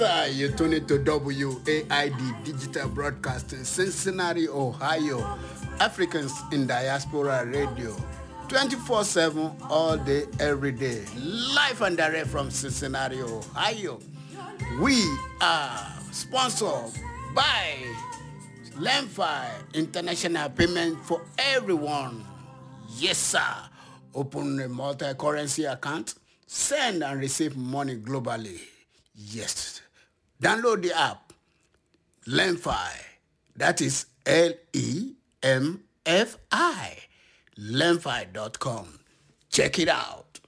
You tune into WAID Digital Broadcasting, Cincinnati, Ohio, Africans in Diaspora Radio. 24/7, all day, every day. Live and direct from Cincinnati, Ohio. We are sponsored by Lemfi International Payment for Everyone. Yes, sir. Open a multi-currency account, send and receive money globally. Yes. Download the app, Lemfi. That is Lemfi. Lemfi.com. Check it out.